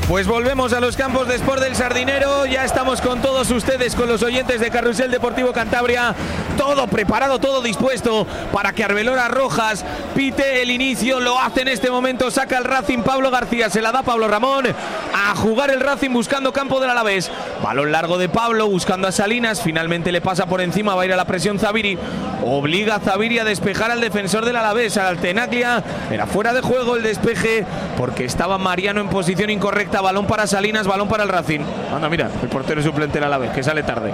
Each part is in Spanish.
Pues volvemos a los campos de Sport del Sardinero. Ya estamos con todos ustedes, con los oyentes de Carrusel Deportivo Cantabria. Todo preparado, todo dispuesto para que Arbeloa Rojas pite el inicio. Lo hace en este momento, saca el Racing Pablo García, se la da Pablo Ramón. A jugar el Racing buscando campo del Alavés. Balón largo de Pablo, buscando a Salinas. Finalmente le pasa por encima, va a ir a la presión Zaviri. Obliga a Zaviri a despejar al defensor del Alavés, al Tenaglia. Era fuera de juego el despeje porque estaba Mariano en posición incorrecta. Balón para Salinas, balón para el Racing. Anda, mira, el portero suplente del Alavés, que sale tarde.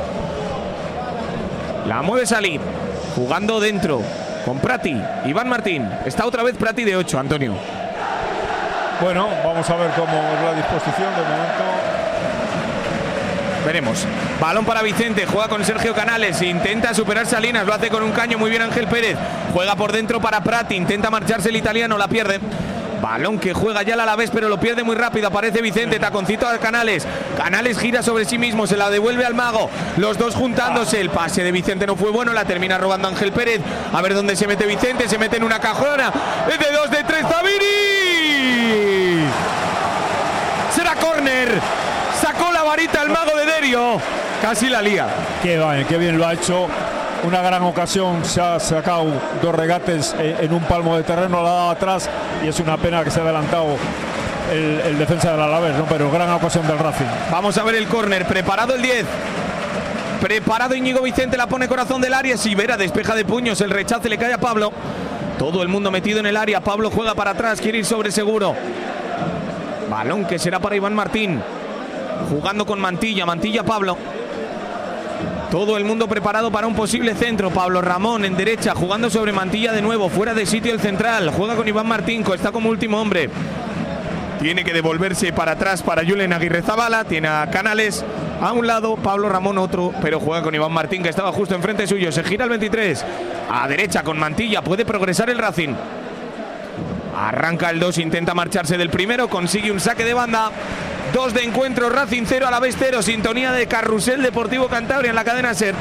La mueve Salí, jugando dentro con Prati, Iván Martín. Está otra vez Prati de 8, Antonio. Bueno, vamos a ver cómo es la disposición de momento. Veremos. Balón para Vicente, juega con Sergio Canales, intenta superar Salinas, lo hace con un caño, muy bien Ángel Pérez. Juega por dentro para Prati, intenta marcharse el italiano, la pierde. Balón que juega ya el Alavés, pero lo pierde muy rápido. Aparece Vicente, taconcito a Canales. Canales gira sobre sí mismo, se la devuelve al mago. Los dos juntándose. El pase de Vicente no fue bueno, la termina robando Ángel Pérez. A ver dónde se mete Vicente, se mete en una cajona. Es de 2, de 3, Zaviri. Será córner. Sacó la varita el mago de Derio. Casi la lía. Qué bien lo ha hecho. Una gran ocasión, se ha sacado 2 regates en un palmo de terreno, la ha dado atrás y es una pena que se ha adelantado el defensa del Alavés, ¿no? Pero gran ocasión del Racing. Vamos a ver el córner, preparado el 10. Preparado Íñigo Vicente, la pone corazón del área. Sivera despeja de puños, el rechace le cae a Pablo. Todo el mundo metido en el área, Pablo juega para atrás, quiere ir sobre seguro. Balón que será para Iván Martín. Jugando con Mantilla, Mantilla Pablo. Todo el mundo preparado para un posible centro. Pablo Ramón en derecha, jugando sobre Mantilla de nuevo. Fuera de sitio el central. Juega con Iván Martín, está como último hombre. Tiene que devolverse para atrás para Julen Aguirrezabala. Tiene a Canales a un lado, Pablo Ramón otro, pero juega con Iván Martín, que estaba justo enfrente suyo. Se gira el 23. A derecha con Mantilla. Puede progresar el Racing. Arranca el 2, intenta marcharse del primero. Consigue un saque de banda. 2 de encuentro, Racing 0, Alavés 0, sintonía de Carrusel Deportivo Cantabria en la cadena SER.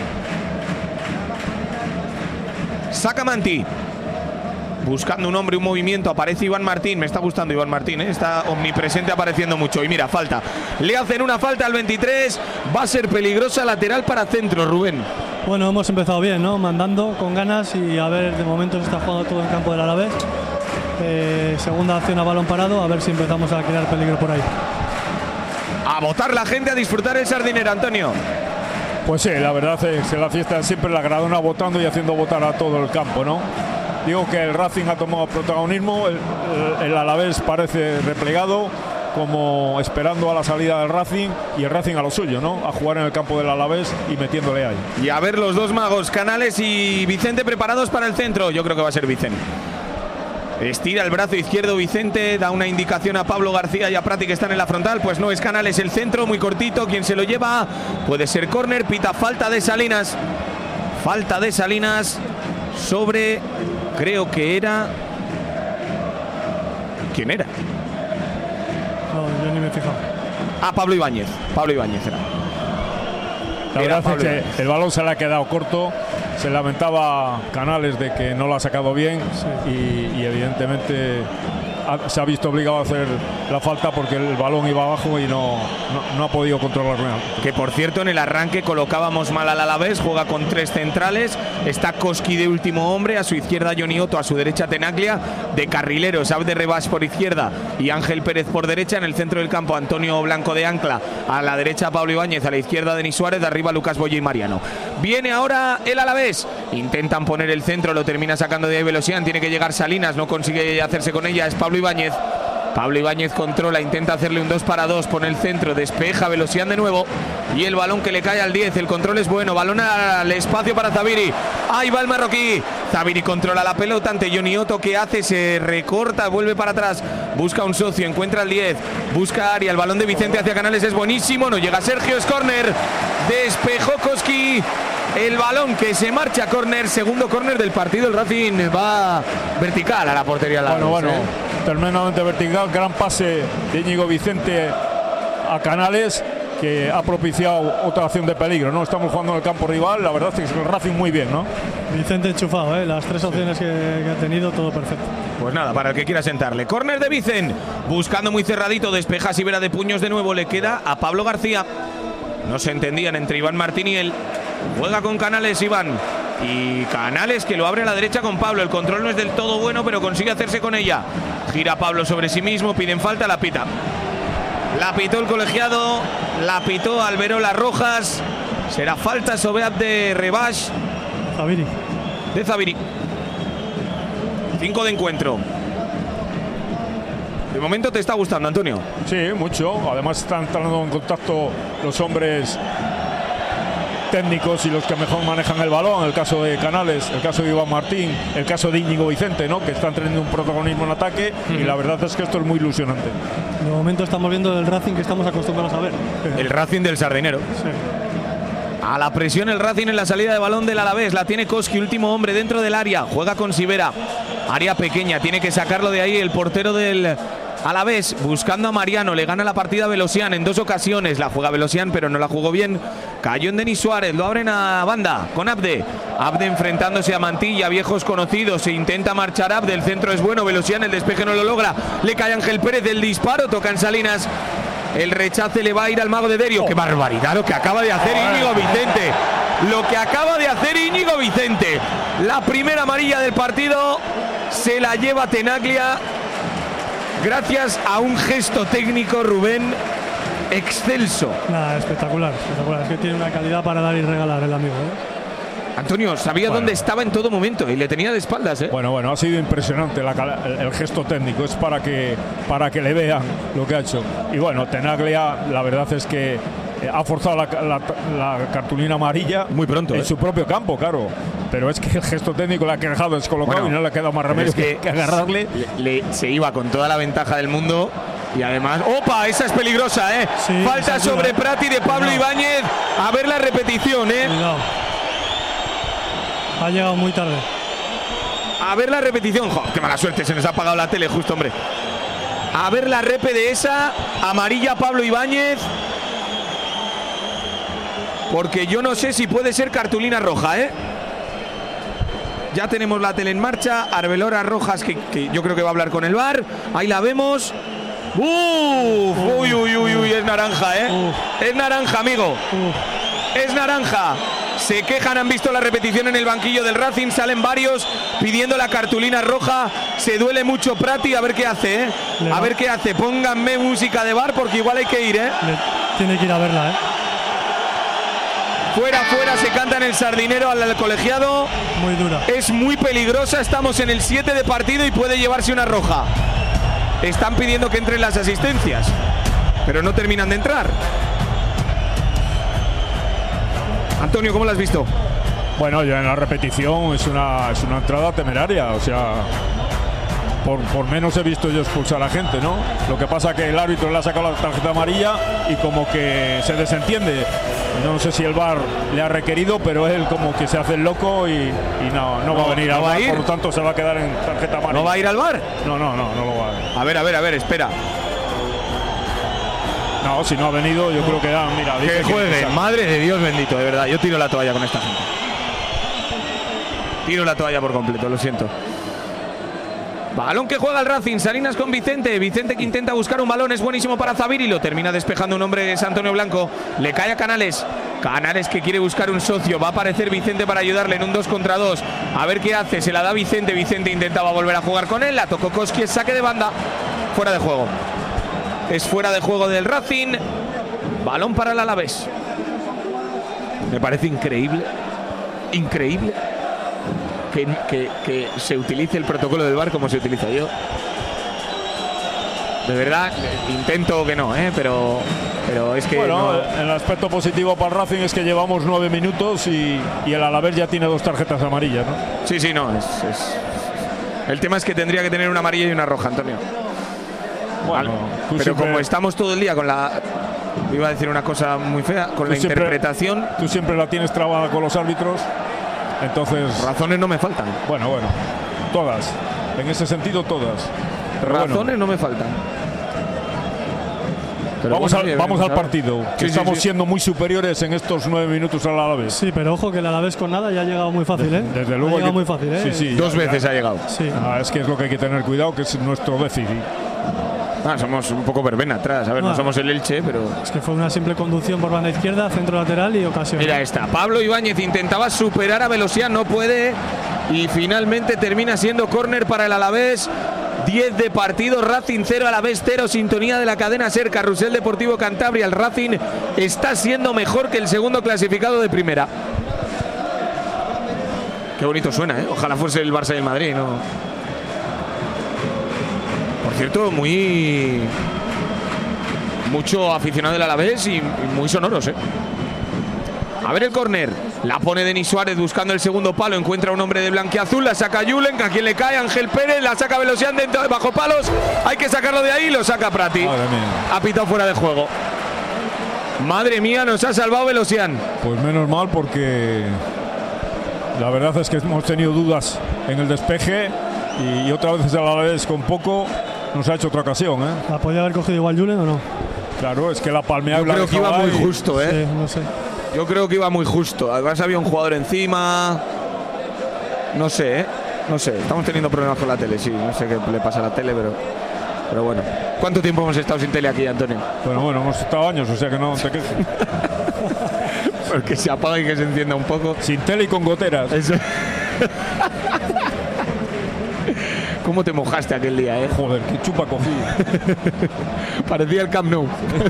Saca Manti, buscando un hombre, un movimiento, aparece Iván Martín, me está gustando Iván Martín, está omnipresente, apareciendo mucho. Y mira, falta, le hacen una falta al 23, va a ser peligrosa, lateral para centro, Rubén. Bueno, hemos empezado bien, ¿no? Mandando con ganas y a ver, de momento se está jugando todo en campo del Alavés. Segunda acción a balón parado, a ver si empezamos a crear peligro por ahí. A votar la gente, a disfrutar el Sardinero, Antonio. Pues sí, la verdad es que la fiesta siempre la Gradona votando y haciendo votar a todo el campo, ¿no? Digo que el Racing ha tomado protagonismo, el Alavés parece replegado, como esperando a la salida del Racing, y el Racing a lo suyo, ¿no? A jugar en el campo del Alavés y metiéndole ahí. Y a ver los dos magos, Canales y Vicente, preparados para el centro. Yo creo que va a ser Vicente. Estira el brazo izquierdo Vicente, da una indicación a Pablo García y a Prati, que están en la frontal. Pues no es Canales el centro, muy cortito. Quien se lo lleva puede ser córner. Pita falta de Salinas. Falta de Salinas sobre, creo que era... ¿Quién era? No, yo ni me he fijado. Ah, Pablo Ibáñez. Pablo Ibáñez era. La verdad es que el balón se le ha quedado corto. Se lamentaba Canales de que no lo ha sacado bien, sí. y evidentemente se ha visto obligado a hacer la falta porque el balón iba abajo y no ha podido controlarlo. Que por cierto, en el arranque colocábamos mal al Alavés, juega con 3 centrales, está Koski de último hombre, a su izquierda Johnny Otto, a su derecha Tenaglia, de carrileros Abde Rebas por izquierda y Ángel Pérez por derecha, en el centro del campo Antonio Blanco de ancla, a la derecha Pablo Ibáñez, a la izquierda Denis Suárez, de arriba Lucas Boye y Mariano. Viene ahora el Alavés, intentan poner el centro, lo termina sacando de ahí Velosian, tiene que llegar Salinas, no consigue hacerse con ella, es Pablo Ibáñez. Pablo Ibáñez controla, intenta hacerle un 2 para 2, pone el centro, despeja Velosian de nuevo y el balón que le cae al 10, el control es bueno, balón al espacio para Zaviri, ahí va el marroquí, Zaviri controla la pelota ante Johnny Otto, que hace, se recorta, vuelve para atrás, busca un socio, encuentra el 10, busca área, el balón de Vicente hacia Canales es buenísimo, no llega Sergio, es córner, despejó Koski. El balón que se marcha a córner, segundo córner del partido. El Racing va vertical a la portería. Bueno, tremendamente vertical. Gran pase de Íñigo Vicente a Canales, que ha propiciado otra acción de peligro, ¿no? Estamos jugando en el campo rival, la verdad es que el Racing muy bien, ¿no? Vicente enchufado, las 3 opciones que ha tenido, todo perfecto. Pues nada, para el que quiera sentarle. Córner de Vicen, buscando muy cerradito, despeja Sivera de puños de nuevo, le queda a Pablo García. No se entendían entre Iván Martín y él. Juega con Canales Iván. Y Canales que lo abre a la derecha con Pablo. El control no es del todo bueno, pero consigue hacerse con ella. Gira Pablo sobre sí mismo, piden falta, la pita. La pitó el colegiado, la pitó Alberola Rojas. Será falta sobre Abde Rebash. De Zaviri. 5 de encuentro. De momento te está gustando, Antonio. Sí, mucho. Además están entrando en contacto los hombres técnicos y los que mejor manejan el balón. El caso de Canales, el caso de Iván Martín, el caso de Íñigo Vicente, ¿no? Que están teniendo un protagonismo en ataque. Y la verdad es que esto es muy ilusionante. De momento estamos viendo el Racing que estamos acostumbrados a ver. El Racing del Sardinero. Sí. A la presión el Racing en la salida de balón del Alavés. La tiene Koski, último hombre dentro del área. Juega con Sivera. Área pequeña, tiene que sacarlo de ahí el portero del Alavés. Buscando a Mariano, le gana la partida a Velosian en 2 ocasiones. La juega Velosian, pero no la jugó bien. Cayó en Denis Suárez, lo abren a banda con Abde. Abde enfrentándose a Mantilla, viejos conocidos. Se intenta marchar Abde, el centro es bueno. Velosian, el despeje no lo logra. Le cae Ángel Pérez, el disparo, toca en Salinas. El rechace le va a ir al mago de Derio. ¡Qué barbaridad lo que acaba de hacer Íñigo Vicente! Lo que acaba de hacer Íñigo Vicente. La primera amarilla del partido se la lleva Tenaglia. Gracias a un gesto técnico, Rubén, excelso. Nada, espectacular, espectacular. Es que tiene una calidad para dar y regalar el amigo, ¿eh? Antonio, sabía dónde estaba en todo momento y le tenía de espaldas, ¿eh? Bueno, ha sido impresionante el gesto técnico. Es para que le vean lo que ha hecho. Y bueno, Tenaglia, la verdad es que ha forzado la cartulina amarilla muy pronto en su propio campo, claro. Pero es que el gesto técnico le ha dejado descolocado y no le ha quedado más remedio que agarrarle. Se iba con toda la ventaja del mundo. Y además, ¡opa! Esa es peligrosa, ¿eh? Sí, falta sobre Prati de Pablo Ibáñez. A ver la repetición, ¿eh? Cuidado. Ha llegado muy tarde. A ver la repetición. ¡Jo! ¡Qué mala suerte! Se nos ha apagado la tele justo, hombre. A ver la repe de esa. Amarilla Pablo Ibáñez. Porque yo no sé si puede ser cartulina roja, ¿eh? Ya tenemos la tele en marcha. Arbelora Rojas, que yo creo que va a hablar con el VAR. Ahí la vemos. Uy, es naranja, ¿eh? Es naranja, amigo. Es naranja. Se quejan, han visto la repetición en el banquillo del Racing. Salen varios pidiendo la cartulina roja. Se duele mucho Prati. A ver qué hace, ¿eh? A ver qué hace. Pónganme música de VAR porque igual hay que ir, ¿eh? Tiene que ir a verla, ¿eh? Fuera, se canta en el Sardinero al colegiado. Muy dura. Es muy peligrosa. Estamos en el 7 de partido y puede llevarse una roja. Están pidiendo que entren las asistencias, pero no terminan de entrar. Antonio, ¿cómo lo has visto? Bueno, ya en la repetición es una entrada temeraria, o sea, por menos he visto yo expulsar a gente, ¿no? Lo que pasa que el árbitro le ha sacado la tarjeta amarilla y como que se desentiende. No sé si el VAR le ha requerido, pero él como que se hace el loco y no va a venir al VAR, por lo tanto se va a quedar en tarjeta amarilla. ¿No va a ir al VAR? No lo va a ir. A ver, espera. No, si no ha venido, yo creo que da, mira, que juegue, madre de Dios bendito, de verdad. Yo tiro la toalla con esta gente. Tiro la toalla por completo, lo siento. Balón que juega el Racing, Salinas con Vicente. Vicente que intenta buscar un balón, es buenísimo para Zaviri. Lo termina despejando un hombre, es Antonio Blanco. Le cae a Canales. Canales que quiere buscar un socio. Va a aparecer Vicente para ayudarle en un 2 contra 2. A ver qué hace, se la da Vicente. Vicente intentaba volver a jugar con él. La tocó Koski, es saque de banda. Fuera de juego. Es fuera de juego del Racing. Balón para el Alavés. Me parece increíble. Que se utilice el protocolo del VAR como se utiliza. Yo de verdad intento que no, pero es que bueno, no. El aspecto positivo para el Racing es que llevamos 9 minutos y el Alavés ya tiene 2 tarjetas amarillas, ¿no? Sí, no, el tema es que tendría que tener una amarilla y una roja, Antonio. Bueno, pero como estamos todo el día con iba a decir una cosa muy fea, con la interpretación. Tú siempre la tienes trabada con los árbitros. Entonces, razones no me faltan. Bueno, todas. En ese sentido, todas. Pero razones no me faltan. Pero vamos al partido. Sí, estamos sí. siendo muy superiores en estos 9 minutos al Alavés. Sí, pero ojo que el Alavés con nada ya ha llegado muy fácil, ¿eh? Desde luego. Ha llegado muy fácil, ¿eh? Sí, Dos veces ha llegado. Sí. Es que es lo que hay que tener cuidado, que es nuestro déficit. Somos un poco verbena atrás. A ver, no somos el Elche, pero. Es que fue una simple conducción por banda izquierda, centro lateral y ocasión. Mira esta. Pablo Ibáñez intentaba superar a Velosian, no puede. Y finalmente termina siendo córner para el Alavés. 10 de partido, Racing 0, Alavés 0, sintonía de la cadena SER, Carrusel Deportivo Cantabria. El Racing está siendo mejor que el segundo clasificado de primera. Qué bonito suena, ¿eh? Ojalá fuese el Barça y el Madrid, ¿no? Por cierto, mucho aficionado del Alavés y muy sonoros, ¿eh? A ver el córner, la pone Denis Suárez buscando el segundo palo, encuentra un hombre de blanquiazul, la saca Julen, a quien le cae Ángel Pérez, la saca Velosian dentro de bajo palos, hay que sacarlo de ahí, lo saca Prati. Ha pitado fuera de juego. Madre mía, nos ha salvado Velosian. Pues menos mal, porque la verdad es que hemos tenido dudas en el despeje y otra vez el Alavés con poco nos ha hecho otra ocasión, ¿eh? ¿La podía haber cogido igual Julen o no? Claro, es que la palmeada. Yo creo que iba muy justo, ¿eh? Sí, no sé. Yo creo que iba muy justo. Además había un jugador encima. No sé, ¿eh? No sé. Estamos teniendo problemas con la tele, sí. No sé qué le pasa a la tele, pero bueno. ¿Cuánto tiempo hemos estado sin tele aquí, Antonio? Bueno, hemos estado años, o sea que no te quejes. Porque se apaga y que se encienda un poco. Sin tele y con goteras. Eso. ¿Cómo te mojaste aquel día, eh? Joder, qué chupa cogí. Parecía el Camp Nou.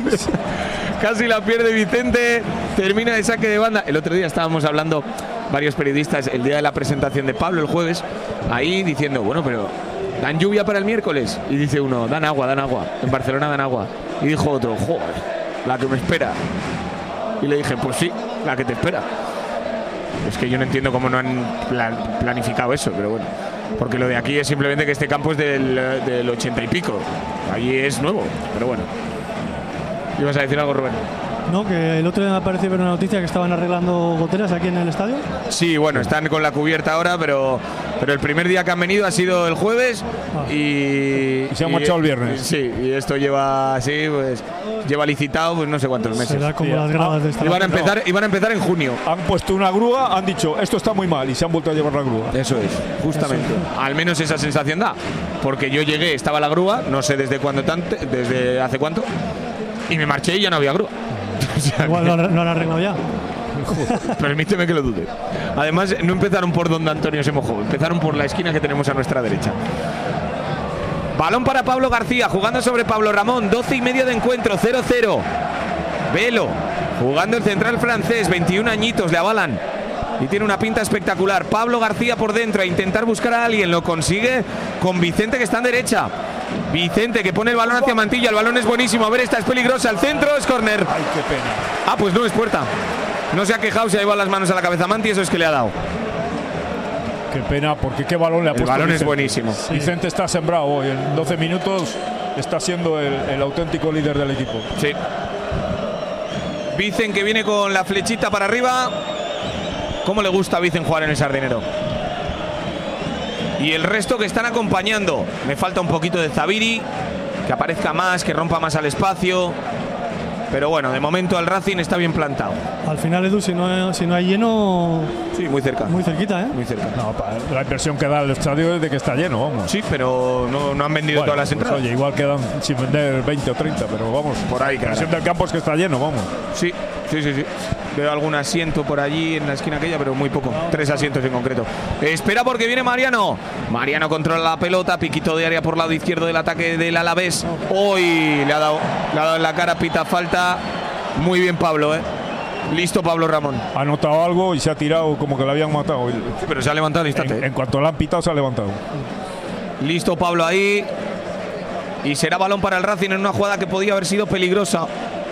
Casi la pierde Vicente. Termina de saque de banda. El otro día estábamos hablando, varios periodistas, el día de la presentación de Pablo, el jueves, ahí diciendo, bueno, pero ¿dan lluvia para el miércoles? Y dice uno, dan agua. En Barcelona dan agua. Y dijo otro, joder, la que me espera. Y le dije, pues sí, la que te espera. Es que yo no entiendo cómo no han planificado eso, pero bueno. Porque lo de aquí es simplemente que este campo es del 80 y pico. Allí es nuevo, pero bueno. ¿Ibas a decir algo, Rubén? No, que el otro día me ha parecido ver una noticia que estaban arreglando goteras aquí en el estadio. Sí, bueno, están con la cubierta ahora, pero el primer día que han venido ha sido el jueves y se han marchado el viernes. Sí, y esto lleva así, pues lleva licitado pues no sé cuántos meses. Será como las gradas de esta. Iban a empezar en junio. Han puesto una grúa, han dicho esto está muy mal y se han vuelto a llevar la grúa. Eso es, justamente. Al menos esa sensación da, porque yo llegué, estaba la grúa, no sé desde hace cuánto, y me marché y ya no había grúa. O sea, igual no lo han arreglado ya. Permíteme que lo dude. Además, no empezaron por donde Antonio se mojó, empezaron por la esquina que tenemos a nuestra derecha. Balón para Pablo García, jugando sobre Pablo Ramón, 12 y medio de encuentro, 0-0. Velo, jugando el central francés, 21 añitos, le avalan. Y tiene una pinta espectacular. Pablo García por dentro, a intentar buscar a alguien, lo consigue con Vicente, que está en derecha. Vicente, que pone el balón hacia Mantilla, el balón es buenísimo, a ver, esta es peligrosa, el centro es córner. Ay, qué pena. Ah, pues no, es puerta. No se ha quejado, se ha llevado las manos a la cabeza Manti, eso es que le ha dado. Qué pena, porque qué balón le ha puesto. El balón Vicente. es buenísimo. Sí. Vicente está sembrado hoy, en 12 minutos está siendo el auténtico líder del equipo. Sí. Vicen, que viene con la flechita para arriba. ¿Cómo le gusta a Vicen jugar en el Sardinero? Y el resto que están acompañando. Me falta un poquito de Zabiri, que aparezca más, que rompa más al espacio. Pero bueno, de momento el Racing está bien plantado. Al final, Edu, si no hay lleno, Sí, muy cerca. muy cerquita, ¿eh? Muy cerca. No, la impresión que da el estadio es de que está lleno, vamos. Sí, pero no han vendido todas las pues, entradas. oye, igual quedan sin vender 20 o 30, pero vamos. Por ahí la quedará. impresión del campo es que está lleno, vamos. Sí. Veo algún asiento por allí en la esquina aquella, pero muy poco. 3 asientos en concreto. Espera porque viene Mariano. Mariano controla la pelota, piquito de área por lado izquierdo del ataque del Alavés. Hoy le ha dado en la cara, pita falta. Muy bien Pablo, Listo Pablo Ramón. Ha notado algo y se ha tirado como que lo habían matado. Pero se ha levantado al instante. En cuanto le han pitado, se ha levantado. Listo Pablo ahí. Y será balón para el Racing en una jugada que podía haber sido peligrosa.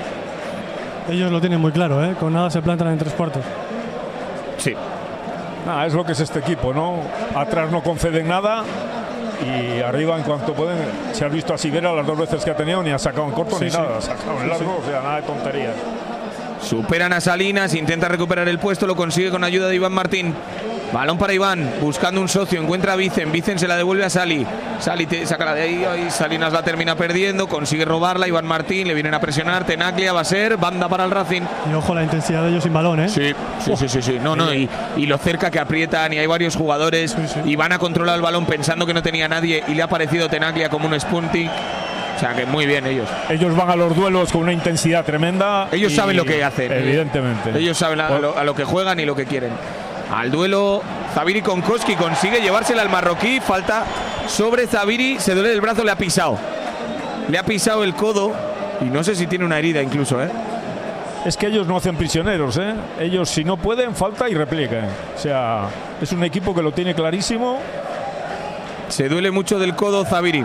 Ellos lo tienen muy claro, ¿eh? Con nada se plantan en 3 cuartos. Sí. Es lo que es este equipo, ¿no? Atrás no conceden nada y arriba en cuanto pueden. Se ha visto a Sivera las 2 veces que ha tenido, ni ha sacado en corto ni nada, ha sacado en largo, o sea, nada de tonterías. Superan a Salinas, intenta recuperar el puesto, lo consigue con ayuda de Iván Martín. Balón para Iván, buscando un socio, encuentra a Vicen se la devuelve a Sali. Sali saca de ahí, Salinas la termina perdiendo, consigue robarla, Iván Martín, le vienen a presionar, Tenaglia va a ser, banda para el Racing. Y ojo la intensidad de ellos sin balón, ¿eh? Sí. No, y lo cerca que aprietan, y hay varios jugadores, y van a controlar el balón pensando que no tenía nadie, y le ha parecido Tenaglia como un spunting. O sea que muy bien ellos. Ellos van a los duelos con una intensidad tremenda. Ellos saben lo que hacen. Evidentemente. Ellos saben a lo que juegan y lo que quieren. Al duelo, Zabiri con Koski consigue llevársela al marroquí. Falta sobre Zabiri, se duele el brazo, le ha pisado. Le ha pisado el codo y no sé si tiene una herida incluso, ¿eh? Es que ellos no hacen prisioneros, ¿eh? Ellos si no pueden, falta y replican. O sea, es un equipo que lo tiene clarísimo. Se duele mucho del codo Zabiri.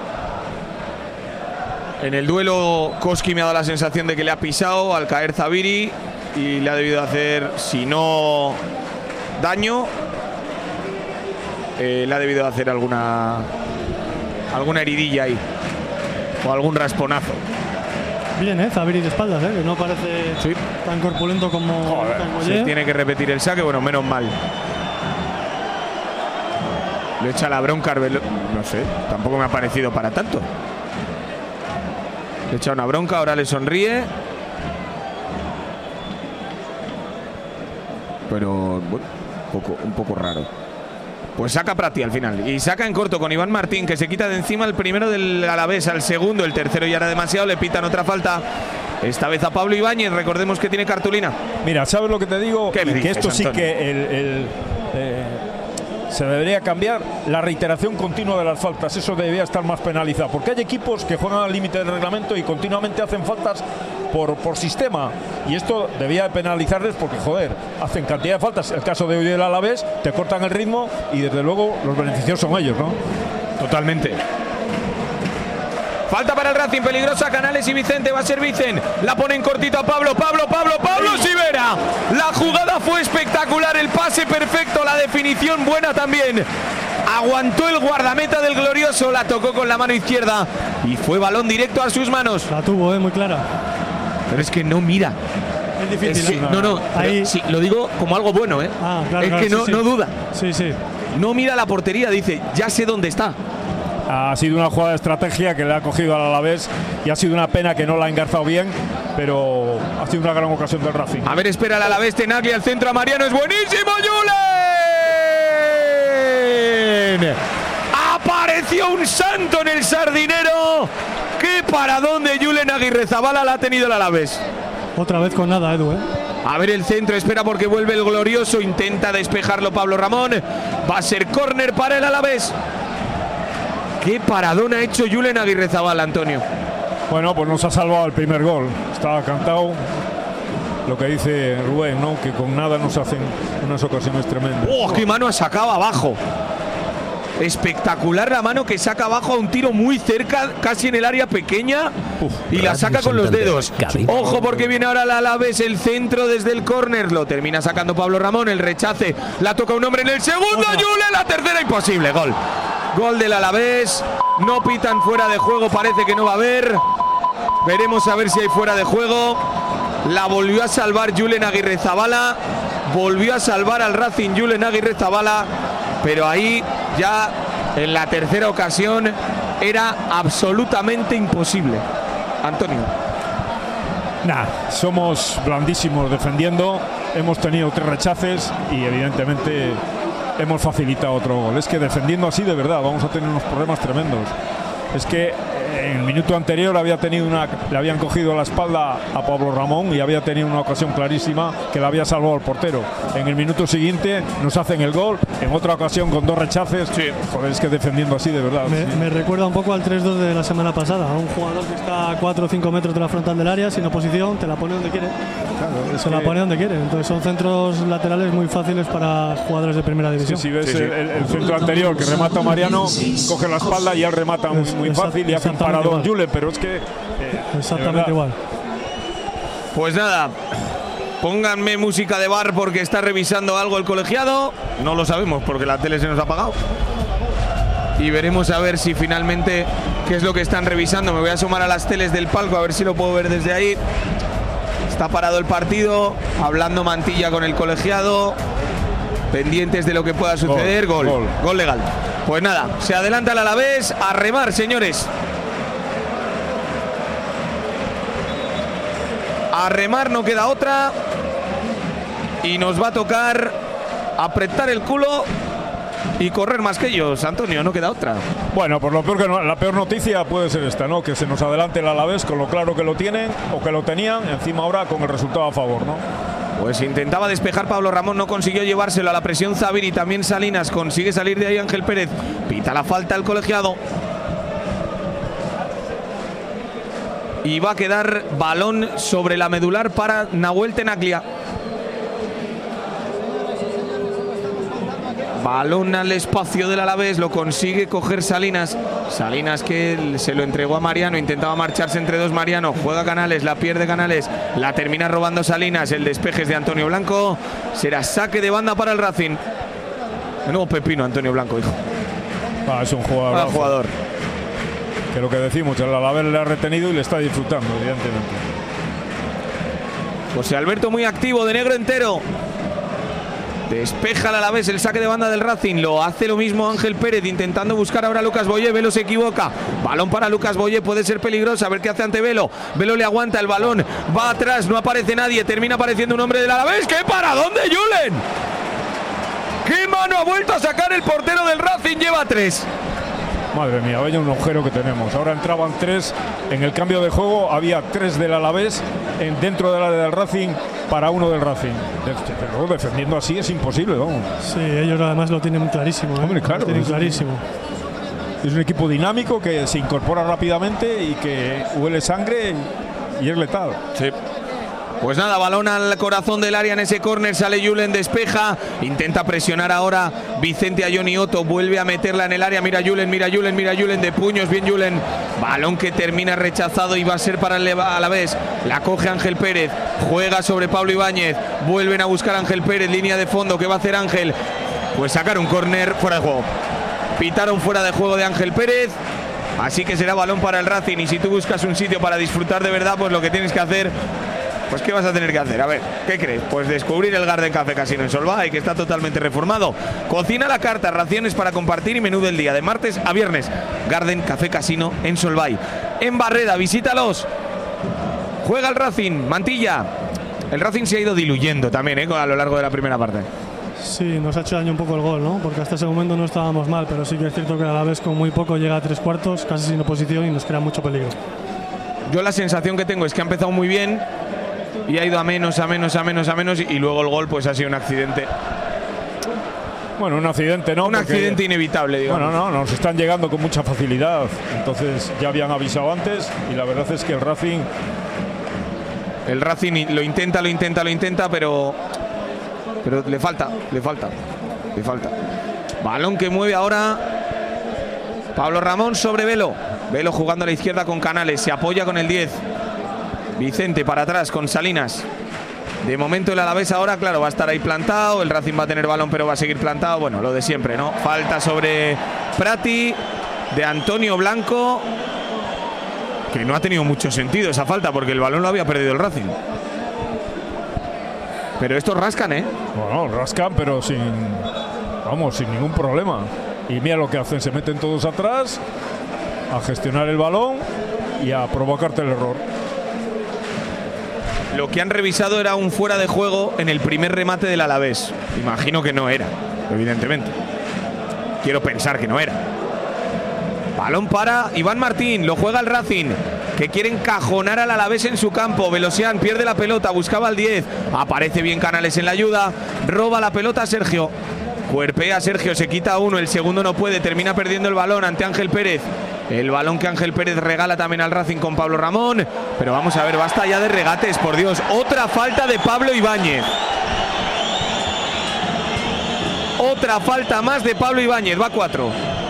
En el duelo, Koski me ha dado la sensación de que le ha pisado al caer Zabiri y le ha debido hacer, si no daño, le ha debido hacer alguna heridilla ahí o algún rasponazo. Bien, Zabiri de espaldas, que no parece tan corpulento como se tiene que repetir el saque, bueno, menos mal. Le echa la bronca Arbeloa, no sé, tampoco me ha parecido para tanto. Le echa una bronca, ahora le sonríe. Pero bueno, un poco raro. Pues saca Prati al final. Y saca en corto con Iván Martín, que se quita de encima el primero del Alavés, al segundo. El tercero ya era demasiado, le pitan otra falta. Esta vez a Pablo Ibáñez, recordemos que tiene cartulina. Mira, ¿sabes lo que te digo? ¿Qué me dices, que esto sí Antonio? Que se debería cambiar la reiteración continua de las faltas. Eso debería estar más penalizado. Porque hay equipos que juegan al límite del reglamento y continuamente hacen faltas por sistema. Y esto debía penalizarles porque, joder, hacen cantidad de faltas. El caso de hoy del Alavés, te cortan el ritmo y desde luego los beneficios son ellos, ¿no? Totalmente. Falta para el Racing, peligrosa, Canales y Vicente, va a ser Vicen. La pone en cortito a Pablo Sivera. La jugada fue espectacular, el pase perfecto, la definición buena también. Aguantó el guardameta del Glorioso, la tocó con la mano izquierda y fue balón directo a sus manos. La tuvo, muy clara. Pero es que no mira. Es difícil. No, ahí sí, lo digo como algo bueno, ¿eh? Claro, es que sí. no duda. Sí. No mira la portería, dice, ya sé dónde está. Ha sido una jugada de estrategia que le ha cogido al Alavés y ha sido una pena que no la ha engarzado bien, pero ha sido una gran ocasión del Racing. A ver, espera el Alavés, Tenaglia, el centro a Mariano, es buenísimo, Julen. Apareció un santo en el Sardinero. ¡Qué paradón de Julen Aguirrezabala la ha tenido el Alavés! Otra vez con nada, Edu, A ver el centro, espera porque vuelve el Glorioso, intenta despejarlo Pablo Ramón. Va a ser córner para el Alavés. ¡Qué paradón ha hecho Julen Aguirrezabala, Antonio! Bueno, pues nos ha salvado el primer gol. Estaba cantado lo que dice Rubén, ¿no? Que con nada nos hacen unas ocasiones tremendas. ¡Oh, qué mano ha sacado abajo! Espectacular la mano que saca abajo a un tiro muy cerca, casi en el área pequeña, y la saca con los dedos. Ojo porque viene ahora el Alavés, el centro desde el córner, lo termina sacando Pablo Ramón, el rechace, la toca un hombre en el segundo, Julen, la tercera imposible, gol. Gol del Alavés, no pitan fuera de juego, parece que no va a haber. Veremos a ver si hay fuera de juego. La volvió a salvar Julen Aguirrezabala, volvió a salvar al Racing Julen Aguirrezabala, pero ahí ya en la tercera ocasión era absolutamente imposible. Antonio. Somos blandísimos defendiendo, hemos tenido 3 rechaces y evidentemente hemos facilitado otro gol. Es que defendiendo así de verdad vamos a tener unos problemas tremendos. Es que en el minuto anterior le habían cogido la espalda a Pablo Ramón y había tenido una ocasión clarísima que la había salvado el portero. En el minuto siguiente nos hacen el gol, en otra ocasión con 2 rechaces. Sí. Joder, es que defendiendo así de verdad. Me recuerda un poco al 3-2 de la semana pasada, a un jugador que está a 4 o 5 metros de la frontal del área, sin oposición, te la pone donde quiere. La pone donde quiere. Entonces son centros laterales muy fáciles para jugadores de primera división. Si ves el centro anterior que remata Mariano, coge la espalda y él remata muy fácil y hace un paradón Julen, pero es que exactamente igual. Pues nada, pónganme música de bar porque está revisando algo el colegiado. No lo sabemos porque la tele se nos ha apagado. Y veremos a ver si finalmente qué es lo que están revisando. Me voy a asomar a las teles del palco a ver si lo puedo ver desde ahí. Está parado el partido, hablando Mantilla con el colegiado. pendientes de lo que pueda suceder. Gol legal. Pues nada, se adelanta el Alavés. A remar, señores. A remar, no queda otra. Y nos va a tocar apretar el culo y correr más que ellos, Antonio, no queda otra. Bueno, pues lo peor que la peor noticia puede ser esta, ¿no? Que se nos adelante el Alavés con lo claro que lo tienen o que lo tenían, encima ahora con el resultado a favor, ¿no? Pues intentaba despejar Pablo Ramón, no consiguió llevárselo a la presión Zaviri, también Salinas, consigue salir de ahí Ángel Pérez, pita la falta el colegiado. Y va a quedar balón sobre la medular para Nahuel Tenaglia. Balón al espacio del Alavés, lo consigue coger Salinas. Salinas que se lo entregó a Mariano, intentaba marcharse entre dos Mariano, juega Canales, la pierde Canales, la termina robando Salinas, el despeje es de Antonio Blanco, será saque de banda para el Racing. De nuevo pepino Antonio Blanco, hijo. Es un jugador. Que lo que decimos, el Alavés le ha retenido y le está disfrutando, evidentemente. José Alberto muy activo, de negro entero. Despeja el Alavés el saque de banda del Racing. Lo hace lo mismo Ángel Pérez, intentando buscar ahora a Lucas Boyé. Velo se equivoca. Balón para Lucas Boyé, puede ser peligroso. A ver qué hace ante Velo. Velo le aguanta el balón. Va atrás, no aparece nadie. Termina apareciendo un hombre del Alavés. ¡Qué paradón de Julen! ¡Qué mano ha vuelto a sacar el portero del Racing! Lleva 3. Madre mía, vaya un agujero que tenemos. Ahora entraban 3 en el cambio de juego. Había 3 del Alavés dentro del área del Racing para 1 del Racing. Pero defendiendo así es imposible, vamos. Sí, ellos además lo tienen clarísimo. Hombre, claro, lo tienen clarísimo. Es un equipo dinámico que se incorpora rápidamente y que huele sangre y es letal. Sí. Pues nada, balón al corazón del área en ese córner, sale Julen, despeja, intenta presionar ahora Vicente a Johnny Otto, vuelve a meterla en el área, mira Julen, de puños, bien Julen, balón que termina rechazado y va a ser para el Alavés, la coge Ángel Pérez, juega sobre Pablo Ibáñez, vuelven a buscar a Ángel Pérez, línea de fondo, ¿qué va a hacer Ángel? Pues sacar un córner fuera de juego, pitaron fuera de juego de Ángel Pérez. Así que será balón para el Racing y si tú buscas un sitio para disfrutar de verdad, pues lo que tienes que hacer... Pues ¿qué vas a tener que hacer? A ver, ¿qué crees? Pues descubrir el Garden Café Casino en Solvay, que está totalmente reformado. Cocina a la carta, raciones para compartir y menú del día, de martes a viernes. Garden Café Casino en Solvay. En Barreda, visítalos. Juega el Racing, Mantilla. El Racing se ha ido diluyendo también, a lo largo de la primera parte. Sí, nos ha hecho daño un poco el gol, ¿no? Porque hasta ese momento no estábamos mal, pero sí que es cierto que a la vez con muy poco llega a 3/4, casi sin oposición y nos crea mucho peligro. Yo la sensación que tengo es que ha empezado muy bien y ha ido a menos y luego el gol pues ha sido un accidente. Bueno, un accidente no. Un accidente inevitable, digamos. Bueno, no, nos están llegando con mucha facilidad. Entonces ya habían avisado antes y la verdad es que el Racing lo intenta, pero le falta. Balón que mueve ahora Pablo Ramón sobre Velo. Velo jugando a la izquierda con Canales, se apoya con el 10. Vicente para atrás con Salinas. De momento el Alavés ahora, claro, va a estar ahí plantado. El Racing va a tener balón, pero va a seguir plantado. Bueno, lo de siempre, ¿no? Falta sobre Prati de Antonio Blanco, que no ha tenido mucho sentido esa falta porque el balón lo había perdido el Racing. Pero estos rascan, ¿eh? Bueno, rascan, pero sin ningún problema. Y mira lo que hacen, se meten todos atrás a gestionar el balón y a provocarte el error. Lo que han revisado era un fuera de juego en el primer remate del Alavés. Imagino que no era, evidentemente. Quiero pensar que no era. Balón para Iván Martín, lo juega el Racing, que quiere encajonar al Alavés en su campo. Velosian pierde la pelota, buscaba al 10. Aparece bien Canales en la ayuda. Roba la pelota Sergio. Cuerpea Sergio, se quita uno, el segundo no puede, termina perdiendo el balón ante Ángel Pérez. El balón que Ángel Pérez regala también al Racing con Pablo Ramón. Pero vamos a ver, basta ya de regates, por Dios. Otra falta de Pablo Ibáñez. Otra falta más de Pablo Ibáñez, va 4.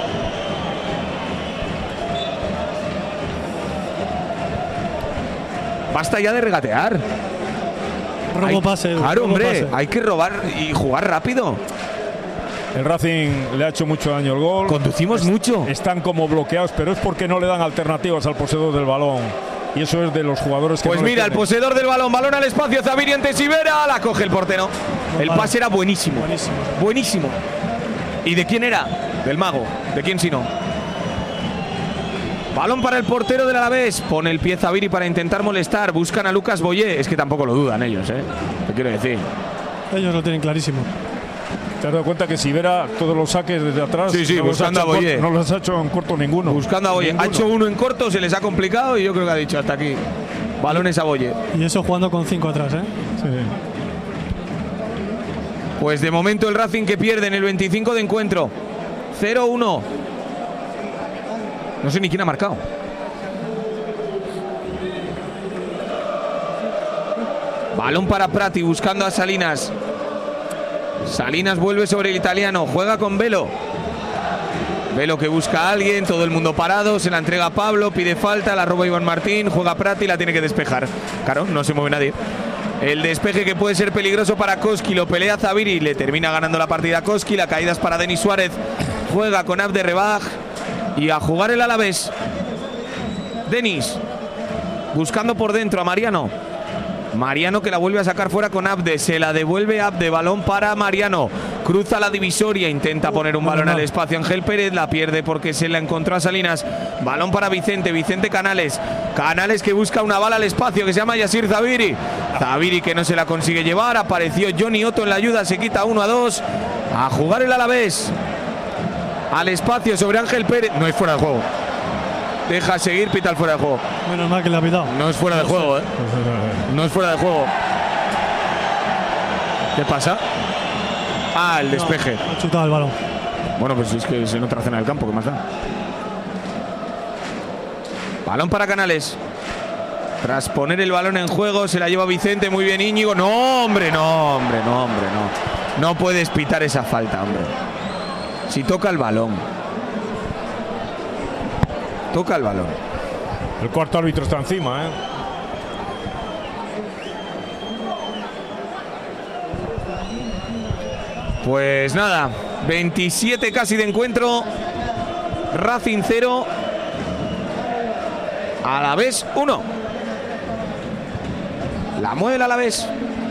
Basta ya de regatear. Robo pase. Claro, hombre, hay que robar y jugar rápido. El Racing le ha hecho mucho daño el gol. Conducimos mucho. Están como bloqueados, pero es porque no le dan alternativas al poseedor del balón. Y eso es de los jugadores que pues no mira, el poseedor del balón al espacio, Zaviri ante Sivera, la coge el portero. El pase era buenísimo. Buenísimo. ¿Y de quién era? Del mago. ¿De quién si no? Balón para el portero del Alavés. Pone el pie Zaviri para intentar molestar. Buscan a Lucas Boyé. Es que tampoco lo dudan ellos, ¿eh? Te quiero decir. Ellos lo tienen clarísimo. ¿Te has dado cuenta que Sivera todos los saques desde atrás? Sí, no buscando a Boyé. No los ha hecho en corto ninguno. Buscando a Boyé. Ha hecho uno en corto, se les ha complicado y yo creo que ha dicho hasta aquí. Balones a Boyé. Y eso jugando con 5 atrás, ¿eh? Sí. Pues de momento el Racing que pierde en el 25 de encuentro. 0-1. No sé ni quién ha marcado. Balón para Prati buscando a Salinas. Salinas vuelve sobre el italiano. Juega con Velo. Velo que busca a alguien. Todo el mundo parado. Se la entrega a Pablo. Pide falta. La roba Iván Martín. Juega Prati. La tiene que despejar. Claro, no se mueve nadie. El despeje que puede ser peligroso para Koski. Lo pelea Zaviri. Le termina ganando la partida a Koski. La caída es para Denis Suárez. Juega con Abde Rebaj. Y a jugar el Alavés. Denis. Buscando por dentro a Mariano. Mariano que la vuelve a sacar fuera con Abde. Se la devuelve Abde. Balón para Mariano. Cruza la divisoria. Intenta poner un balón al espacio. Ángel Pérez la pierde porque se la encontró a Salinas. Balón para Vicente. Vicente Canales. Canales que busca una bala al espacio que se llama Yasir Zaviri. Zaviri que no se la consigue llevar. Apareció Johnny Otto en la ayuda. Se quita 1-2. A jugar el Alavés. Al espacio sobre Ángel Pérez. No es fuera de juego. Deja seguir, pita el fuera de juego. Menos mal que le ha pitado. No es fuera de juego, ¿eh? No es fuera de juego. ¿Qué pasa? Ah, el despeje. Ha chutado el balón. Bueno, pues es que es en otra zona del campo, ¿qué más da? Balón para Canales. Tras poner el balón en juego, se la lleva Vicente, muy bien Íñigo. No, hombre, no. No puedes pitar esa falta, hombre. Si toca el balón. Toca el balón. El cuarto árbitro está encima, ¿eh? Pues nada, 27 casi de encuentro. Racing 0. Alavés 1. La mueve el Alavés.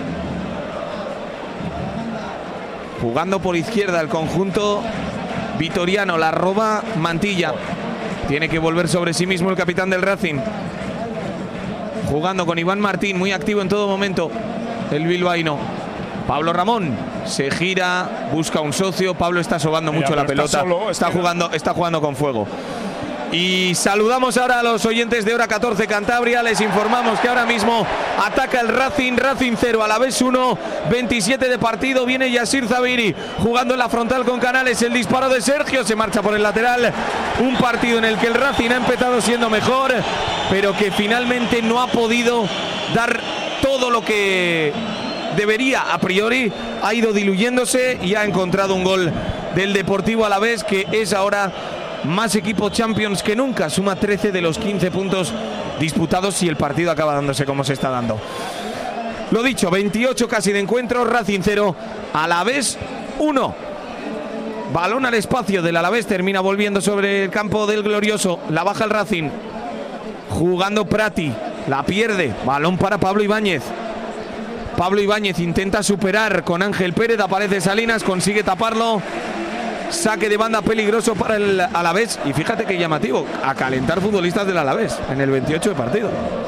Jugando por izquierda el conjunto vitoriano. La roba Mantilla. Tiene que volver sobre sí mismo el capitán del Racing. Jugando con Iván Martín, muy activo en todo momento. El bilbaíno. Pablo Ramón se gira, busca un socio. Pablo está sobando mucho la pelota. Está jugando con fuego. Y saludamos ahora a los oyentes de Hora 14 Cantabria. Les informamos que ahora mismo ataca el Racing. Racing 0, Alavés 1, 27 de partido. Viene Yasir Zaviri jugando en la frontal con Canales. El disparo de Sergio se marcha por el lateral. Un partido en el que el Racing ha empezado siendo mejor, pero que finalmente no ha podido dar todo lo que debería a priori. Ha ido diluyéndose y ha encontrado un gol del Deportivo Alavés, que es ahora más equipo Champions que nunca. Suma 13 de los 15 puntos disputados si el partido acaba dándose como se está dando. Lo dicho, 28 casi de encuentro. Racing 0, Alavés 1. Balón al espacio del Alavés. Termina volviendo sobre el campo del Glorioso. La baja el Racing. Jugando Prati. La pierde. Balón para Pablo Ibáñez. Pablo Ibáñez intenta superar con Ángel Pérez. Aparece Salinas. Consigue taparlo. Saque de banda peligroso para el Alavés. Y fíjate qué llamativo. A calentar futbolistas del Alavés en el 28 de partido.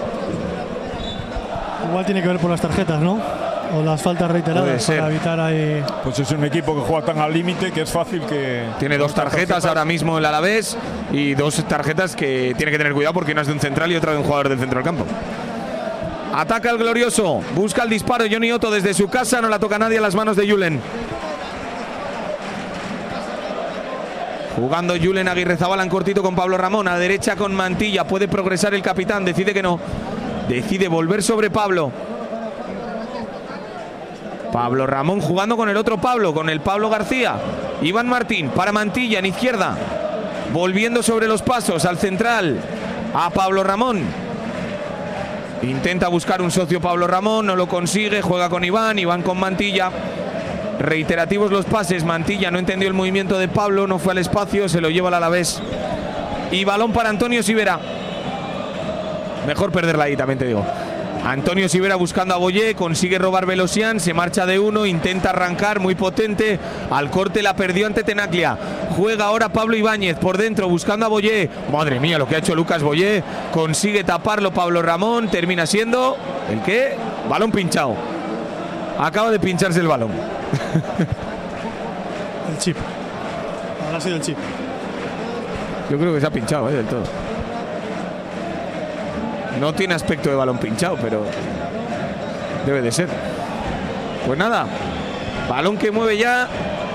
Igual tiene que ver por las tarjetas, ¿no? O las faltas reiteradas para evitar ahí. Pues es un equipo que juega tan al límite que es fácil que. Tiene dos tarjetas ahora mismo el Alavés. Y dos tarjetas que tiene que tener cuidado porque una es de un central y otra de un jugador del centro del campo. Ataca el Glorioso. Busca el disparo Johnny Otto desde su casa. No la toca nadie a las manos de Julen. Jugando Julen Aguirrezabala en cortito con Pablo Ramón. A la derecha con Mantilla. Puede progresar el capitán. Decide que no. Decide volver sobre Pablo. Pablo Ramón jugando con el otro Pablo. Con el Pablo García. Iván Martín para Mantilla en izquierda. Volviendo sobre los pasos al central. A Pablo Ramón. Intenta buscar un socio Pablo Ramón. No lo consigue. Juega con Iván. Iván con Mantilla. Reiterativos los pases. Mantilla no entendió el movimiento de Pablo. No fue al espacio. Se lo lleva al Alavés. Y balón para Antonio Sivera. Mejor perderla ahí, también te digo. Antonio Sivera buscando a Boyé, consigue robar Velosian, se marcha de uno, intenta arrancar, muy potente, al corte la perdió ante Tenaglia. Juega ahora Pablo Ibáñez por dentro buscando a Boyé. Madre mía lo que ha hecho Lucas Boyé, consigue taparlo Pablo Ramón, termina siendo ¿el qué? Balón pinchado. Acaba de pincharse el balón. El chip. Ahora ha sido el chip. Yo creo que se ha pinchado, del todo. No tiene aspecto de balón pinchado, pero debe de ser. Pues nada, balón que mueve ya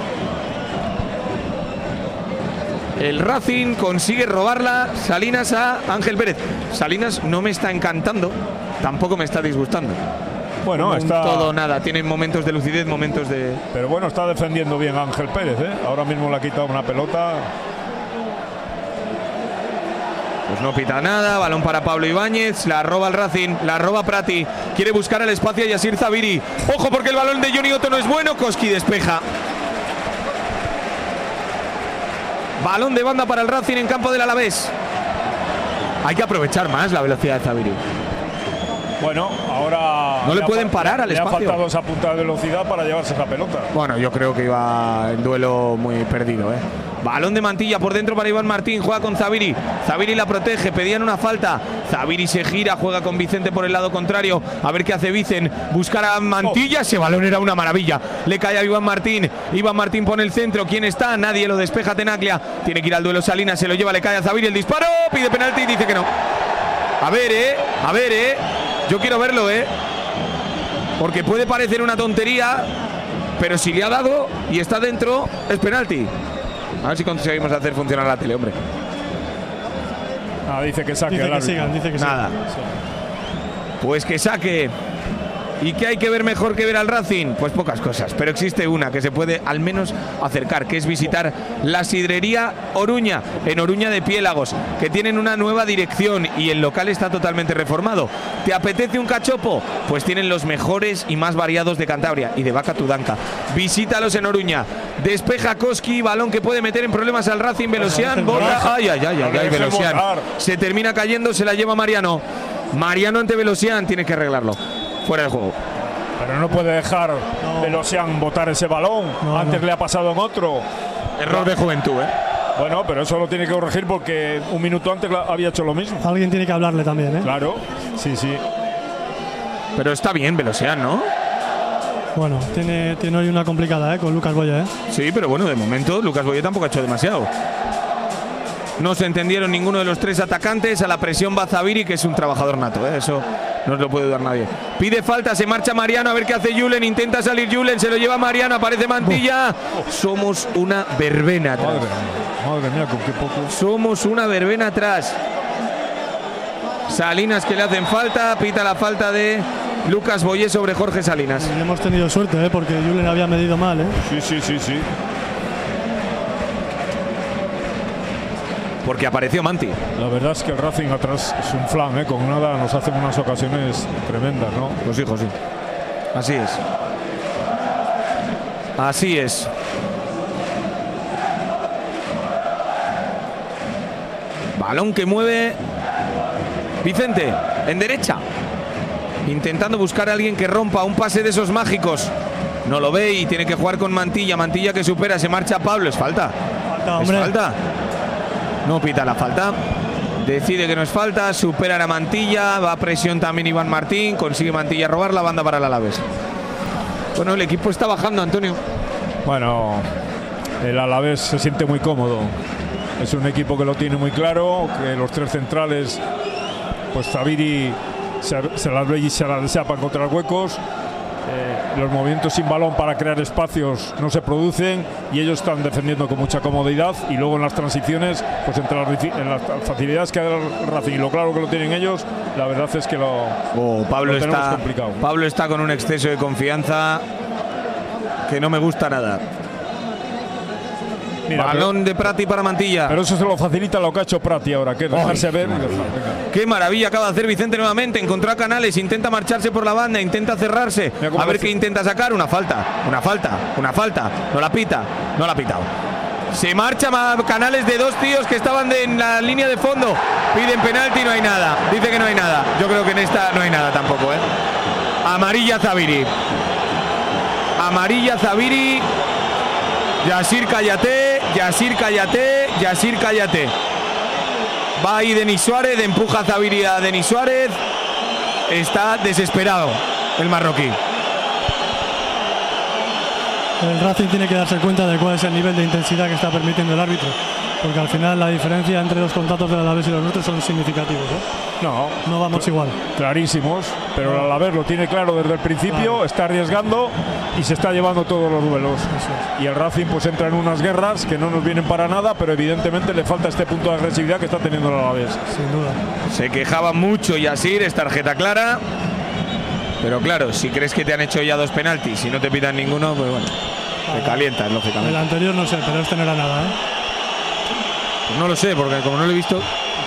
el Racing, consigue robarla Salinas a Ángel Pérez. Salinas no me está encantando, tampoco me está disgustando. Bueno, está todo nada, tiene momentos de lucidez, momentos de... Pero bueno, está defendiendo bien Ángel Pérez, ¿eh? Ahora mismo le ha quitado una pelota. Pues no pita nada, balón para Pablo Ibáñez, la roba el Racing, la roba Prati, quiere buscar el espacio a Yasir Zaviri. Ojo porque el balón de Johnny Otto no es bueno, Koski despeja. Balón de banda para el Racing en campo del Alavés. Hay que aprovechar más la velocidad de Zaviri. Bueno, ahora... No le pueden parar al espacio. Le ha faltado esa punta de velocidad para llevarse esa pelota. Bueno, yo creo que iba en duelo muy perdido, ¿eh? Balón de Mantilla por dentro para Iván Martín, juega con Zaviri. Zaviri la protege, pedían una falta. Zaviri se gira, juega con Vicente por el lado contrario. A ver qué hace Vicen. Buscar a Mantilla, ese balón era una maravilla. Le cae a Iván Martín. Iván Martín pone el centro. ¿Quién está? Nadie, lo despeja Tenaglia. Tiene que ir al duelo Salinas, se lo lleva, le cae a Zaviri el disparo. Pide penalti y dice que no. A ver, yo quiero verlo, porque puede parecer una tontería, pero si le ha dado y está dentro, es penalti. A ver si conseguimos hacer funcionar la tele, hombre. Dice que saque. Dice que sigan, dice que nada. Sí. Pues que saque. ¿Y qué hay que ver mejor que ver al Racing? Pues pocas cosas, pero existe una que se puede al menos acercar, que es visitar la sidrería Oruña, en Oruña de Piélagos, que tienen una nueva dirección y el local está totalmente reformado. ¿Te apetece un cachopo? Pues tienen los mejores y más variados de Cantabria y de Vaca Tudanca. Visítalos en Oruña. Despeja Koski, balón que puede meter en problemas al Racing. Velosian, bota. Ay, Velosian. Se termina cayendo, se la lleva Mariano. Mariano ante Velosian, tiene que arreglarlo. Fuera del juego. Pero no puede dejar Velosian botar ese balón. Antes le ha pasado en otro. Error de juventud, Bueno, pero eso lo tiene que corregir porque un minuto antes había hecho lo mismo. Alguien tiene que hablarle también, Claro, sí. Pero está bien Velosian, ¿no? Bueno, tiene hoy una complicada, con Lucas Boyé, Sí, pero bueno, de momento Lucas Boyé tampoco ha hecho demasiado. No se entendieron ninguno de los tres atacantes. A la presión va Zaviri, que es un trabajador nato, Eso no os lo puede dudar nadie. Pide falta, se marcha Mariano, a ver qué hace Julen. Intenta salir Julen, se lo lleva Mariano, aparece Mantilla. Somos una verbena atrás. Madre mía, con qué poco. Somos una verbena atrás. Salinas que le hacen falta, pita la falta de Lucas Boyé sobre Jorge Salinas. Y hemos tenido suerte, porque Julen había medido mal, Sí. Porque apareció Manti. La verdad es que el Racing atrás es un flan, con nada nos hacen unas ocasiones tremendas, ¿no? Pues sí. Así es. Así es. Balón que mueve Vicente en derecha. Intentando buscar a alguien que rompa un pase de esos mágicos. No lo ve y tiene que jugar con Mantilla. Mantilla que supera, se marcha Pablo. Es falta. Hombre. Es falta. No pita la falta. Decide que no es falta. Supera a Mantilla. Va a presión también Iván Martín. Consigue Mantilla robar la banda para el Alavés. Bueno, el equipo está bajando, Antonio. Bueno, el Alavés se siente muy cómodo. Es un equipo que lo tiene muy claro. Que los tres centrales, pues Zaviri se las ve y se las desea para encontrar huecos. Los movimientos sin balón para crear espacios no se producen y ellos están defendiendo con mucha comodidad, y luego en las transiciones, pues entre las facilidades que da el Racing y lo claro que lo tienen ellos, la verdad es que Pablo lo tenemos está complicado. Pablo está con un exceso de confianza que no me gusta nada. Mira, balón de Prati para Mantilla. Pero eso se lo facilita lo que ha hecho Prati ahora, que es dejarse ver. Qué maravilla acaba de hacer Vicente nuevamente. Encontró a Canales, intenta marcharse por la banda, intenta cerrarse. A ver qué intenta sacar. Una falta. No la pita. No la ha pitado. Se marcha Canales de dos tíos que estaban en la línea de fondo. Piden penalti y no hay nada. Dice que no hay nada. en esta no hay nada tampoco, ¿eh? Amarilla Zabiri. Amarilla Zabiri. Yasir, cállate. Yasir, cállate. Yasir, cállate. Va ahí Denis Suárez, empuja a Zabiri a Denis Suárez. Está desesperado el marroquí. El Racing tiene que darse cuenta de cuál es el nivel de intensidad que está permitiendo el árbitro, porque al final la diferencia entre los contactos del Alavés y los nuestros son significativos, ¿eh? No vamos igual. Clarísimos, pero el Alavés lo tiene claro desde el principio, está arriesgando y se está llevando todos los duelos. Y el Racing pues entra en unas guerras que no nos vienen para nada, pero evidentemente le falta este punto de agresividad que está teniendo el Alavés. Sin duda. Se quejaba mucho Yasir, es tarjeta clara. Pero claro, si crees que te han hecho ya 2 penaltis y no te pitan ninguno, pues bueno, te calientas, lógicamente. El anterior no sé, pero este no era nada, ¿eh? Pues no lo sé, porque como no lo he visto.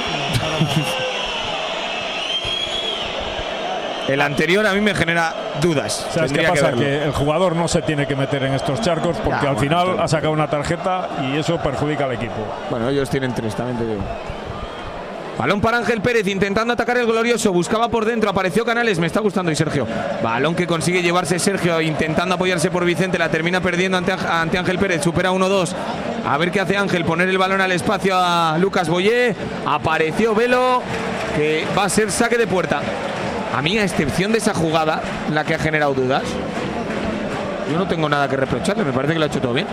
El anterior a mí me genera dudas. ¿Sabes qué pasa? Que el jugador no se tiene que meter en estos charcos porque al final ha sacado una tarjeta y eso perjudica al equipo. Bueno, ellos tienen 3, también te digo. Balón para Ángel Pérez, intentando atacar el glorioso, buscaba por dentro, apareció Canales, me está gustando y Sergio. Balón que consigue llevarse Sergio, intentando apoyarse por Vicente, la termina perdiendo ante Ángel Pérez, supera 1-2. A ver qué hace Ángel, poner el balón al espacio a Lucas Boyé, apareció Velo, que va a ser saque de puerta. A mí, a excepción de esa jugada, la que ha generado dudas, yo no tengo nada que reprocharle, me parece que lo ha hecho todo bien.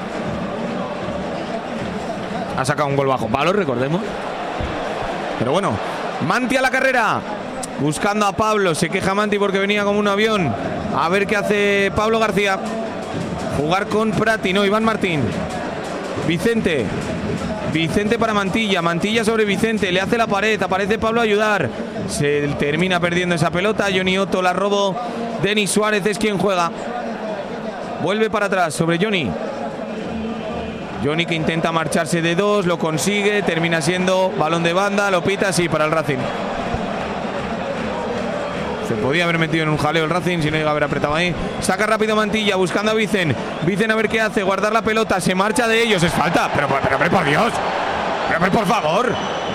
Ha sacado un gol bajo palo, recordemos. Pero bueno, Manti a la carrera, buscando a Pablo, se queja Manti porque venía como un avión. A ver qué hace Pablo García. Jugar con Prati, no, Iván Martín. Vicente. Vicente para Mantilla, Mantilla sobre Vicente, le hace la pared, aparece Pablo a ayudar. Se termina perdiendo esa pelota, Johnny Otto la robó. Denis Suárez es quien juega. Vuelve para atrás sobre Johnny. Johnny que intenta marcharse de 2, lo consigue, termina siendo balón de banda, lo pita, sí, para el Racing. Se podía haber metido en un jaleo el Racing si no iba a haber apretado ahí. Saca rápido Mantilla, buscando a Vicen. Vicen a ver qué hace, guardar la pelota, se marcha de ellos, es falta. Pero por Dios, pero por favor.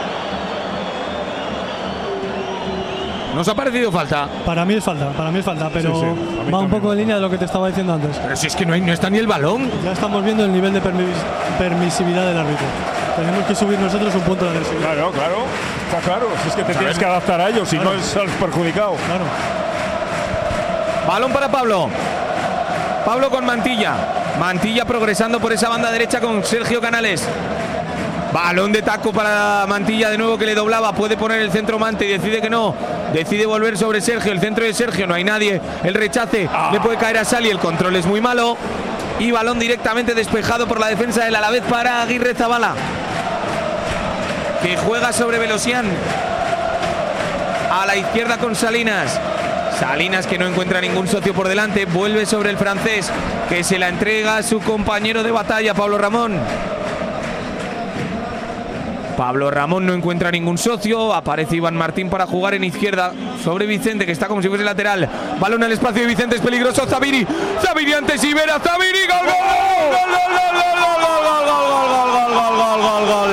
¿Nos ha parecido falta? Para mí es falta, pero sí, va un poco en línea de lo que te estaba diciendo antes. Pero si es que no está ni el balón. Ya estamos viendo el nivel de permisividad del árbitro. Tenemos que subir nosotros un punto de agresividad. Claro, está claro. Si es que te tienes que adaptar a ellos, si no sales perjudicado. Claro. Balón para Pablo. Pablo con Mantilla. Mantilla progresando por esa banda derecha con Sergio Canales. Balón de taco para Mantilla de nuevo que le doblaba. Puede poner el centro Mante y decide que no. Decide volver sobre Sergio. El centro de Sergio, no hay nadie. El rechace le puede caer a Sali. El control es muy malo. Y balón directamente despejado por la defensa del Alavés para Aguirre Zabala, que juega sobre Velosian. A la izquierda con Salinas. Salinas que no encuentra ningún socio por delante. Vuelve sobre el francés, que se la entrega a su compañero de batalla, Pablo Ramón. Pablo Ramón no encuentra ningún socio. Aparece Iván Martín para jugar en izquierda sobre Vicente, que está como si fuese lateral. Balón al espacio de Vicente, es peligroso. Zabiri antes Ibera. Zabiri, gol, gol.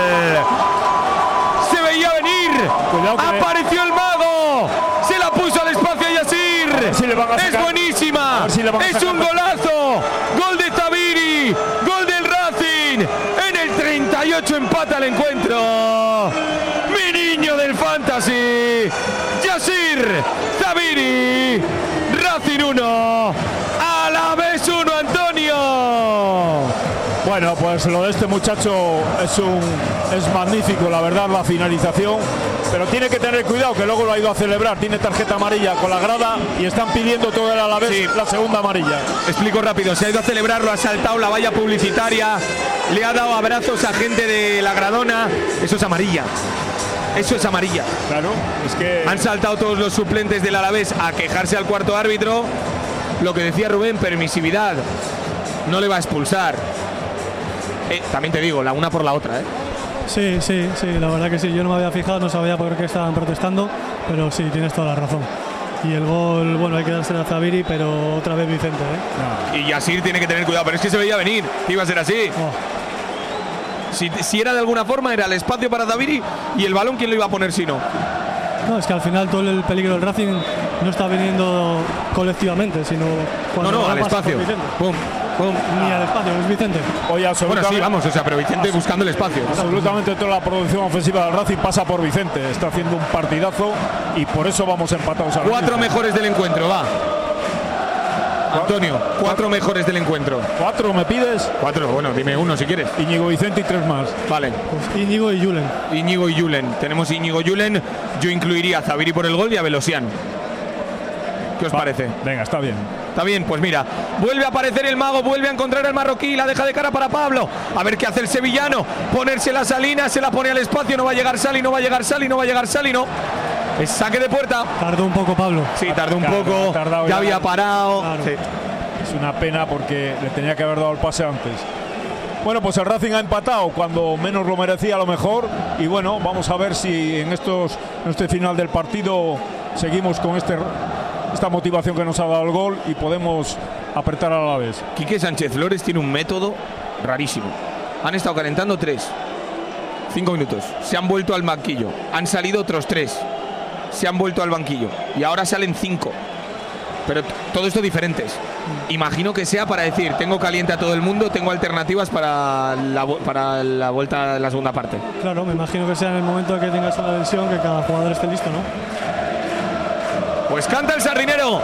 Se veía venir. Apareció el mago. Se la puso al espacio a Yasir. Es buenísima. Es un golazo. Gol de Zabiri. Gol del Racing. En el 38 empata el encuentro. Mi niño del fantasy. Yasir Zabiri. Racing 1. Alavés 1, Antonio. Bueno, pues lo de este muchacho es magnífico, la verdad, la finalización. Pero tiene que tener cuidado, que luego lo ha ido a celebrar. Tiene tarjeta amarilla con la grada y están pidiendo todo el Alavés la segunda amarilla. Explico rápido, se ha ido a celebrarlo, ha saltado la valla publicitaria, le ha dado abrazos a gente de la Gradona. Eso es amarilla. Eso es amarilla. Claro, es que han saltado todos los suplentes del Alavés a quejarse al cuarto árbitro. Lo que decía Rubén, permisividad. No le va a expulsar. También te digo, la una por la otra, ¿eh? Sí, la verdad que sí. Yo no me había fijado, no sabía por qué estaban protestando, pero sí, tienes toda la razón. Y el gol, bueno, hay que dárselo a Zabiri, pero otra vez Vicente, ¿eh? No. Y Yasir tiene que tener cuidado, pero es que se veía venir, que iba a ser así. Si era de alguna forma, era el espacio para Zabiri y el balón, ¿quién lo iba a poner si no? No, es que al final todo el peligro del Racing no está viniendo colectivamente, sino cuando al pasa espacio. por Vicente. Pum, pum. Ni al espacio, es Vicente. Oye, Bueno, sí, vamos, o sea, pero Vicente buscando el espacio. Absolutamente toda la producción ofensiva del Racing pasa por Vicente. Está haciendo un partidazo y por eso vamos empatados ahora 4 mismo. mejores del encuentro, va. Antonio, 4 mejores del encuentro. 4 me pides. 4, bueno, dime uno si quieres. Íñigo Vicente y 3 más. Vale. Pues Íñigo y Julen. Íñigo y Julen. Tenemos Íñigo y Julen. Yo incluiría a Zaviri por el gol y a Velosian. ¿Qué os parece? Venga, está bien. Está bien, pues mira, vuelve a aparecer el mago, vuelve a encontrar al marroquí, la deja de cara para Pablo. A ver qué hace el sevillano. Ponerse la Salina, se la pone al espacio, no va a llegar Sali, no va a llegar Sali, no va a llegar Sali, no. Es saque de puerta. Tardó un poco Pablo. Sí, tardó un Claro, poco. ha tardado Ya ya. había parado. Claro. Sí. Es una pena porque le tenía que haber dado el pase antes. Bueno, pues el Racing ha empatado cuando menos lo merecía a lo mejor. Y bueno, vamos a ver si en este final del partido seguimos con esta motivación que nos ha dado el gol y podemos apretar a la vez. Quique Sánchez Flores tiene un método rarísimo. Han estado calentando 5 minutos. Se han vuelto al banquillo. Han salido otros 3. Se han vuelto al banquillo. Y ahora salen 5. Pero todo esto diferentes. Imagino que sea para decir, tengo caliente a todo el mundo, tengo alternativas para la vuelta de la segunda parte. Claro, me imagino que sea en el momento que tengas una lesión que cada jugador esté listo, ¿no? Pues canta el sardinero.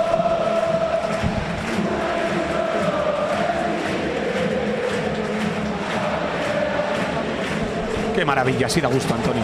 Qué maravilla, así da gusto, Antonio.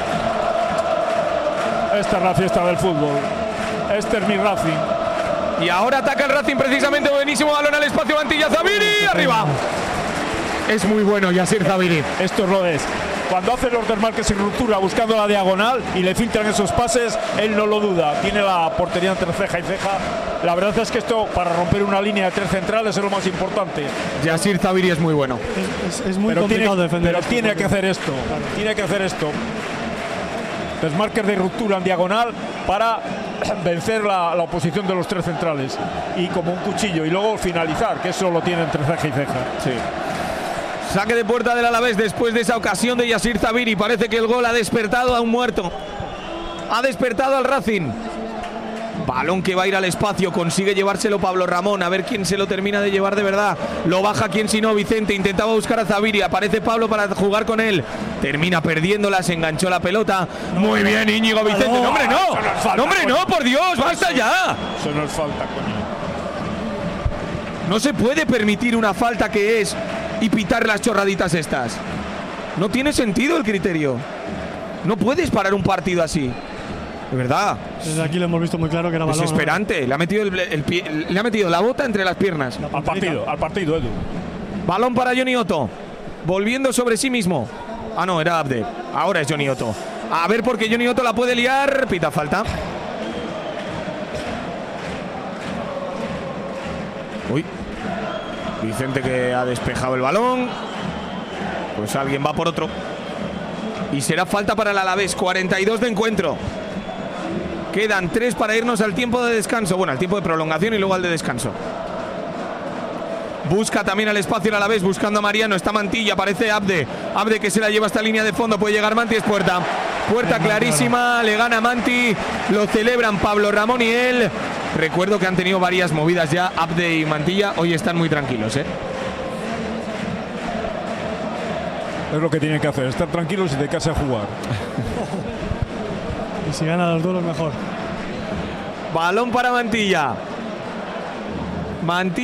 Esta es la fiesta del fútbol. Este es mi Racing. Y ahora ataca el Racing precisamente, buenísimo balón al espacio, Mantilla, Zaviri, arriba. Es muy bueno Yasir Zaviri. Esto lo es. Cuando hace los desmarques sin ruptura buscando la diagonal y le filtran esos pases, él no lo duda. Tiene la portería entre ceja y ceja. La verdad es que esto, para romper una línea de 3 centrales, es lo más importante. Yasir Zaviri es muy bueno. Es muy complicado defender. Pero tiene que hacer esto. Claro. Tiene que hacer esto. Desmarques de ruptura en diagonal para vencer la oposición de los 3 centrales. Y como un cuchillo. Y luego finalizar, que eso lo tiene entre ceja y ceja. Sí. Saque de puerta del Alavés después de esa ocasión de Yasir Zaviri. Parece que el gol ha despertado a un muerto. Ha despertado al Racing. Balón que va a ir al espacio. Consigue llevárselo Pablo Ramón. A ver quién se lo termina de llevar de verdad. Lo baja quién si no, Vicente. Intentaba buscar a Zaviri. Aparece Pablo para jugar con él. Termina perdiéndola. Se enganchó la pelota. Muy bien, Íñigo Vicente. ¡No, hombre, no! ¡No, hombre, no! ¡Por Dios! ¡Basta ya! Eso no es falta, coño. No se puede permitir una falta que es y pitar las chorraditas estas. No tiene sentido el criterio. No puedes parar un partido así. De verdad. Desde aquí lo hemos visto muy claro que era balón. Desesperante. Le ha metido el pie, le ha metido la bota entre las piernas. Al partido, Edu. Balón para Johnny Otto. Volviendo sobre sí mismo. Ah, no, era Abde. Ahora es Johnny Otto. A ver por qué Johnny Otto la puede liar. Pita falta. Uy. Vicente que ha despejado el balón. Pues alguien va por otro. Y será falta para el Alavés. 42 de encuentro. Quedan 3 para irnos al tiempo de descanso. Bueno, al tiempo de prolongación y luego al de descanso. Busca también al espacio el Alavés, buscando a Mariano. Está Mantilla, aparece Abde. Abde que se la lleva hasta línea de fondo. Puede llegar Manti, es puerta. Puerta clarísima, le gana Manti. Lo celebran Pablo Ramón y él. Recuerdo que han tenido varias movidas ya, Abde y Mantilla. Hoy están muy tranquilos, ¿eh? Es lo que tienen que hacer, estar tranquilos y dedicarse a jugar. Y si gana los duelos, mejor. Balón para Mantilla. Mantilla.